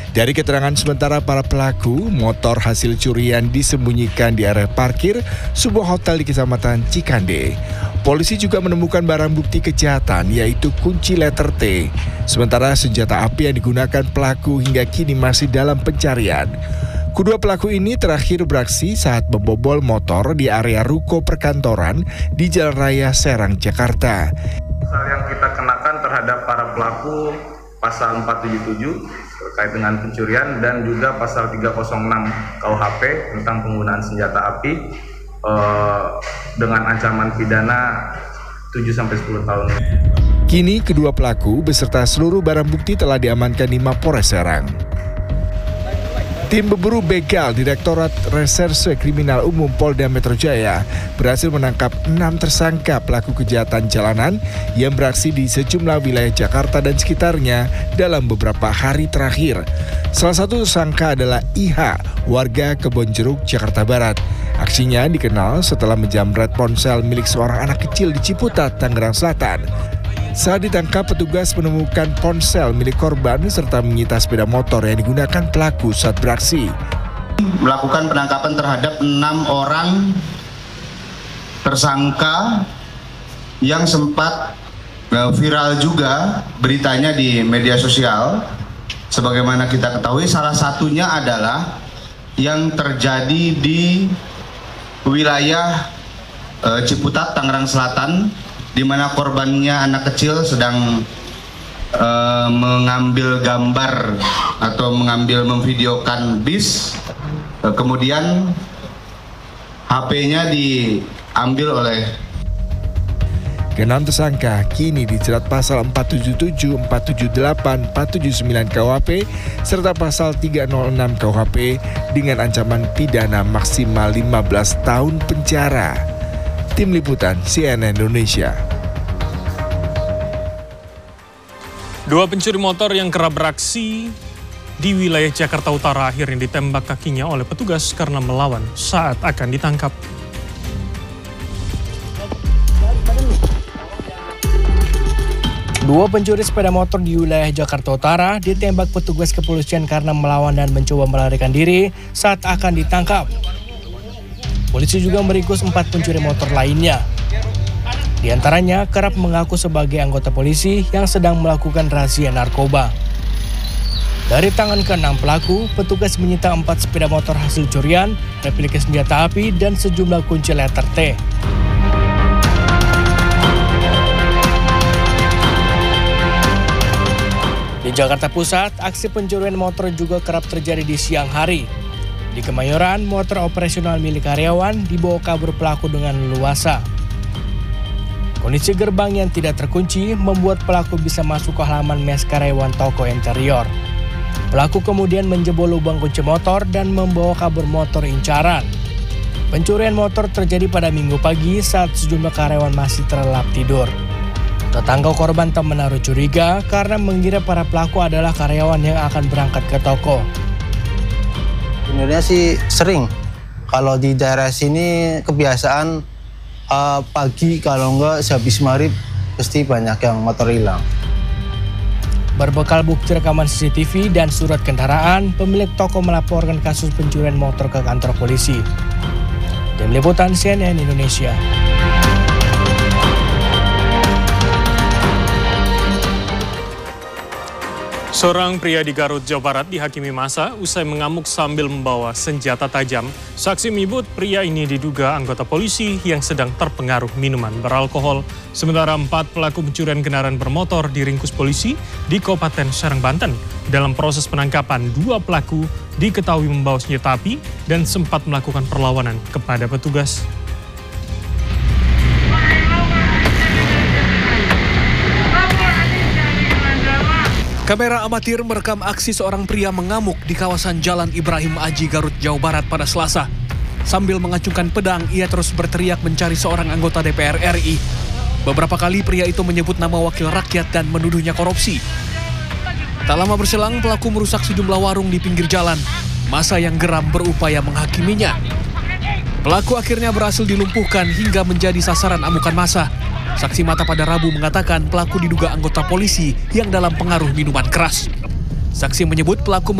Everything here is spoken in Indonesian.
Dari keterangan sementara para pelaku, motor hasil curian disembunyikan di area parkir sebuah hotel di Kecamatan Cikande. Polisi juga menemukan barang bukti kejahatan yaitu kunci letter T. Sementara senjata api yang digunakan pelaku hingga kini masih dalam pencarian. Kedua pelaku ini terakhir beraksi saat membobol motor di area ruko perkantoran di Jalan Raya Serang, Jakarta. Pasal yang kita kenakan terhadap para pelaku pasal 477 terkait dengan pencurian dan juga pasal 306 KUHP tentang penggunaan senjata api dengan ancaman pidana 7-10 tahun. Kini kedua pelaku beserta seluruh barang bukti telah diamankan di Mapores Serang. Tim berburu begal Direktorat Reserse Kriminal Umum Polda Metro Jaya berhasil menangkap 6 tersangka pelaku kejahatan jalanan yang beraksi di sejumlah wilayah Jakarta dan sekitarnya dalam beberapa hari terakhir. Salah satu tersangka adalah IH, warga Kebonjeruk, Jakarta Barat. Aksinya dikenal setelah menjamret ponsel milik seorang anak kecil di Ciputat, Tangerang Selatan. Saat ditangkap, petugas menemukan ponsel milik korban serta menyita sepeda motor yang digunakan pelaku saat beraksi. Melakukan penangkapan terhadap 6 orang tersangka yang sempat viral juga beritanya di media sosial. Sebagaimana kita ketahui, salah satunya adalah yang terjadi di wilayah Ciputat, Tangerang Selatan, di mana korbannya anak kecil sedang mengambil gambar atau memvideokan bis, kemudian HP-nya diambil oleh Keenam tersangka kini dijerat pasal 477, 478, 479 KUHP serta pasal 306 KUHP dengan ancaman pidana maksimal 15 tahun penjara. Tim Liputan CNN Indonesia. Dua pencuri motor yang kerap beraksi di wilayah Jakarta Utara akhirnya ditembak kakinya oleh petugas karena melawan saat akan ditangkap. Dua pencuri sepeda motor di wilayah Jakarta Utara ditembak petugas kepolisian karena melawan dan mencoba melarikan diri saat akan ditangkap. Polisi juga meringkus 4 pencuri motor lainnya. Di antaranya kerap mengaku sebagai anggota polisi yang sedang melakukan razia narkoba. Dari tangan ke-6 pelaku, petugas menyita 4 sepeda motor hasil curian, replika senjata api, dan sejumlah kunci letter T. Di Jakarta Pusat, aksi pencurian motor juga kerap terjadi di siang hari. Di Kemayoran, motor operasional milik karyawan dibawa kabur pelaku dengan leluasa. Kondisi gerbang yang tidak terkunci membuat pelaku bisa masuk ke halaman mes karyawan toko interior. Pelaku kemudian menjebol lubang kunci motor dan membawa kabur motor incaran. Pencurian motor terjadi pada Minggu pagi saat sejumlah karyawan masih terlelap tidur. Tetangga korban tak menaruh curiga karena mengira para pelaku adalah karyawan yang akan berangkat ke toko. Sebenarnya sih sering. Kalau di daerah sini kebiasaan pagi kalau enggak sehabis maghrib pasti banyak yang motor hilang. Berbekal bukti rekaman CCTV dan surat kendaraan, pemilik toko melaporkan kasus pencurian motor ke kantor polisi. Tim Liputan CNN Indonesia. Seorang pria di Garut, Jawa Barat dihakimi massa usai mengamuk sambil membawa senjata tajam. Saksi menyebut pria ini diduga anggota polisi yang sedang terpengaruh minuman beralkohol. Sementara 4 pelaku pencurian kendaraan bermotor diringkus polisi di Kabupaten Serang, Banten. Dalam proses penangkapan, 2 pelaku diketahui membawa senjata api dan sempat melakukan perlawanan kepada petugas. Kamera amatir merekam aksi seorang pria mengamuk di kawasan Jalan Ibrahim Aji, Garut, Jawa Barat pada Selasa. Sambil mengacungkan pedang, ia terus berteriak mencari seorang anggota DPR RI. Beberapa kali pria itu menyebut nama wakil rakyat dan menuduhnya korupsi. Tak lama berselang, pelaku merusak sejumlah warung di pinggir jalan. Massa yang geram berupaya menghakiminya. Pelaku akhirnya berhasil dilumpuhkan hingga menjadi sasaran amukan massa. Saksi mata pada Rabu mengatakan pelaku diduga anggota polisi yang dalam pengaruh minuman keras. Saksi menyebut pelaku